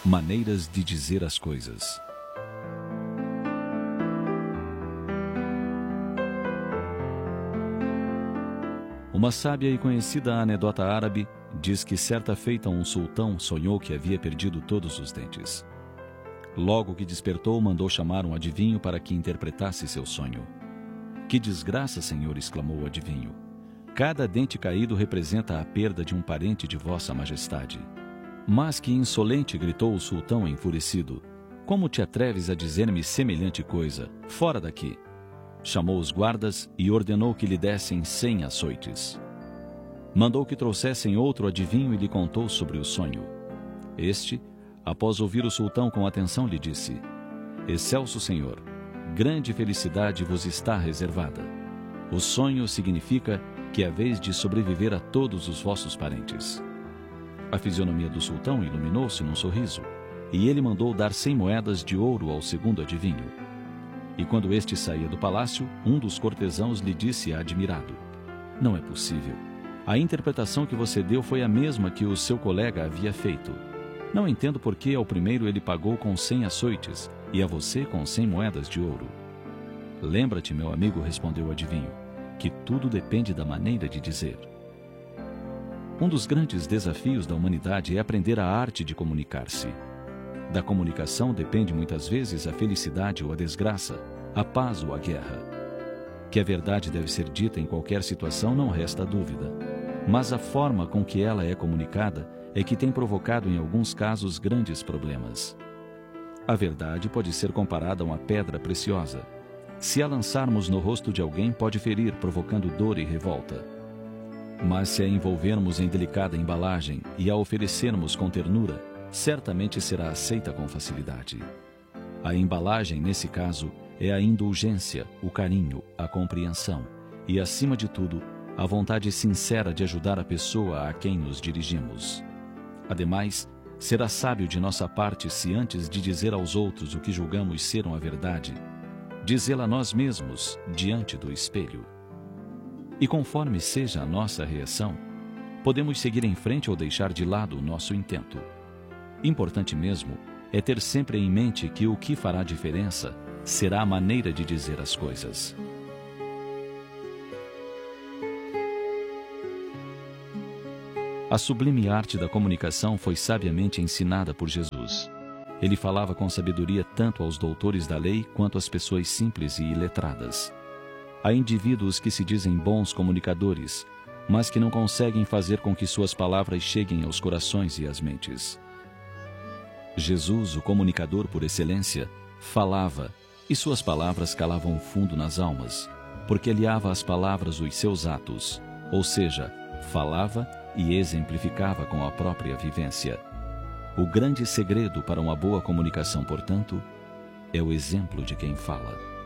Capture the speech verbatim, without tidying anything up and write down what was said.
Maneiras de dizer as coisas. Uma sábia e conhecida anedota árabe diz que certa feita um sultão sonhou que havia perdido todos os dentes. Logo que despertou, mandou chamar um adivinho para que interpretasse seu sonho. "Que desgraça, senhor!" exclamou o adivinho. "Cada dente caído representa a perda de um parente de vossa majestade." "Mas que insolente!" gritou o sultão enfurecido. "Como te atreves a dizer-me semelhante coisa? Fora daqui!" Chamou os guardas e ordenou que lhe dessem cem açoites. Mandou que trouxessem outro adivinho e lhe contou sobre o sonho. Este, após ouvir o sultão com atenção, lhe disse: "Excelso senhor, grande felicidade vos está reservada. O sonho significa que é a vez de sobreviver a todos os vossos parentes." A fisionomia do sultão iluminou-se num sorriso, e ele mandou dar cem moedas de ouro ao segundo adivinho. E quando este saía do palácio, um dos cortesãos lhe disse admirado: "Não é possível. A interpretação que você deu foi a mesma que o seu colega havia feito. Não entendo por que ao primeiro ele pagou com cem açoites e a você com cem moedas de ouro." "Lembra-te, meu amigo", respondeu o adivinho, "que tudo depende da maneira de dizer." Um dos grandes desafios da humanidade é aprender a arte de comunicar-se. Da comunicação depende muitas vezes a felicidade ou a desgraça, a paz ou a guerra. Que a verdade deve ser dita em qualquer situação não resta dúvida, mas a forma com que ela é comunicada é que tem provocado em alguns casos grandes problemas. A verdade pode ser comparada a uma pedra preciosa. Se a lançarmos no rosto de alguém, pode ferir, provocando dor e revolta. Mas se a envolvermos em delicada embalagem e a oferecermos com ternura, certamente será aceita com facilidade. A embalagem, nesse caso, é a indulgência, o carinho, a compreensão e, acima de tudo, a vontade sincera de ajudar a pessoa a quem nos dirigimos. Ademais, será sábio de nossa parte se, antes de dizer aos outros o que julgamos ser uma verdade, dizê-la a nós mesmos diante do espelho. E conforme seja a nossa reação, podemos seguir em frente ou deixar de lado o nosso intento. Importante mesmo é ter sempre em mente que o que fará diferença será a maneira de dizer as coisas. A sublime arte da comunicação foi sabiamente ensinada por Jesus. Ele falava com sabedoria tanto aos doutores da lei quanto às pessoas simples e iletradas. Há indivíduos que se dizem bons comunicadores, mas que não conseguem fazer com que suas palavras cheguem aos corações e às mentes. Jesus, o comunicador por excelência, falava, e suas palavras calavam fundo nas almas, porque aliava às palavras os seus atos, ou seja, falava e exemplificava com a própria vivência. O grande segredo para uma boa comunicação, portanto, é o exemplo de quem fala.